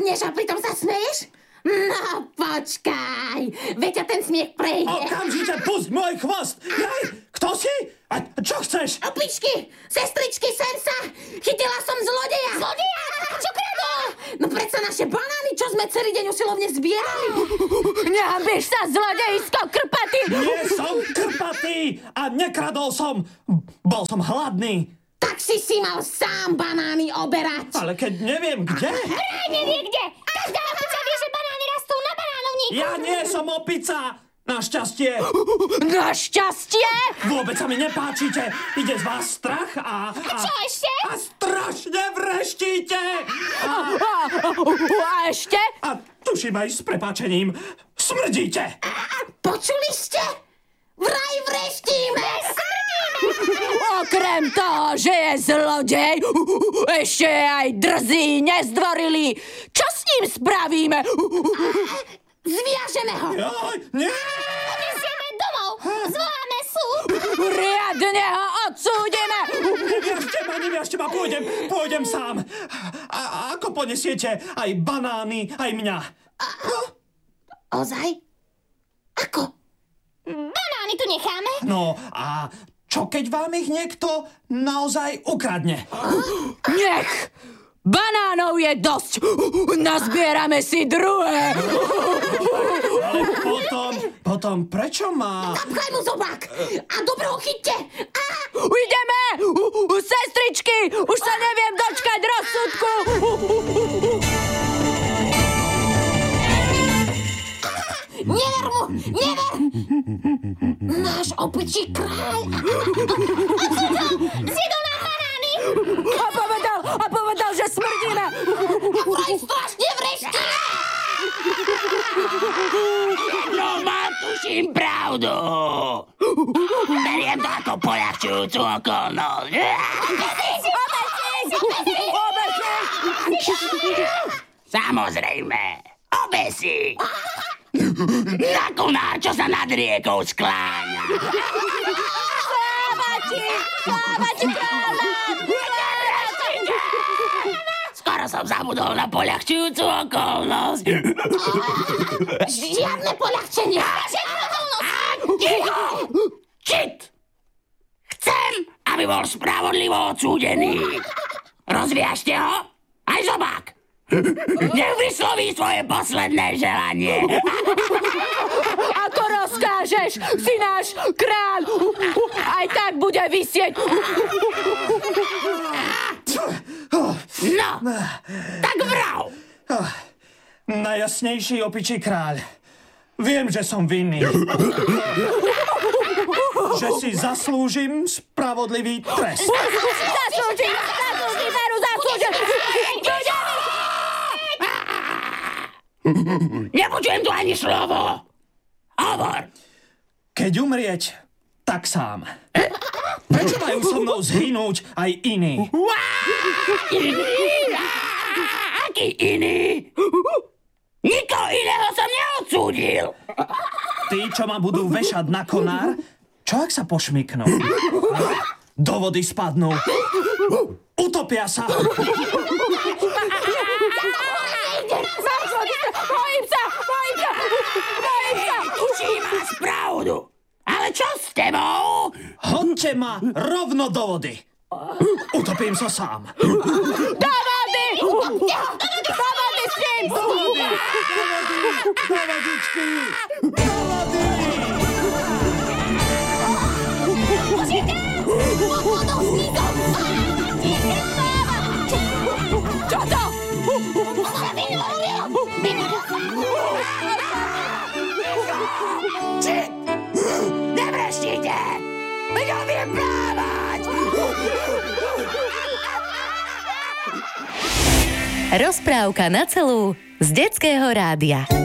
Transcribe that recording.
kradneš a pritom sa smeješ? No, počkaj. Veď ten smiech prejde. Okamžite pusť môj chvost. Kto si? A čo chceš? Opičky, sestričky, sem sa. Chytila som zlodeja. Zlodeja? Čo kradol? No predsa naše banány, čo sme celý deň usilovne zbierali. Nehambíš sa, zlodejsko krpatý. Nie som krpatý a nekradol som. Bol som hladný. Tak si mal sám banány oberať. Ale keď neviem kde... Vraj nevie kde. Každá opica vie, že banány rastú na banánovníku. Ja nie som opica. Našťastie. Našťastie? Vôbec sa mi nepáčite. Ide z vás strach a Čo ešte? A strašne vreštíte. A ešte? A tuším aj s prepáčením. Smrdíte. Počuli ste? Vraj vreštíme. Okrem toho, že je zlodej, ešte je aj drzý, nezdvorilý. Čo s ním spravíme? Zviažeme ho. Joj, nie. Nesieme domov, zvoláme súd. Riadne ho odsúdime. Neviažte ma, pôjdem sám. A ako ponesiete aj banány, aj mňa? Ozaj? Ako? Banány tu necháme. No a čo keď vám ich niekto naozaj ukradne? Nech! Banánov je dosť! Nazbierame si druhé! Ale potom prečo má... Zapchaj mu zobák a dobre ho chyťte! Ideme! Sestričky! Už sa neviem dočkať rozsudku! Never mu! Never! Náš opičí kráľ! Zjedol nám banány! A povedal, že smrdíme! Vraj strašne vreštíme! No mám tuším pravdu. Beriem to ako poľahčujúcu okolnosť. Samozrejme, obesi. Na konár, čo sa nad riekou skláňa. Sláva ti, kráľa! Skoro som zabudol na poľahčujúcu okolnosť. Žiadne poľahčenie! Ticho! Čit! Chcem, aby bol spravodlivo odsúdený. Rozviažte ho, aj zobák. Nech vysloví svoje posledné želanie. Ako rozkážeš, si náš kráľ. Aj tak bude visieť. No, tak vrav. Najjasnejší opičí kráľ. Viem, že som vinný. Že si zaslúžim spravodlivý trest. Zaslúžim, veru, zaslúžim. Nepočujem tu ani slovo. Hovor. Keď umrieť, tak sám. Prečo majú so mnou zhynúť aj iní? Aký iný? Nikoho iného som neodsúdil. Tí, čo ma budú vešať na konár, čo ak sa pošmyknú? Do vody spadnú. Utopia sa. Bojím sa. Tuší máš pravdu. Ale čo s tebou? Honte ma rovno do vody. Utopím sa sám. Do vody s ním! Do vody! Do vodičky! Do vody! Čo to? Nevreštite! Veď ho viem plávať! Rozprávka na celú z Detského rádia.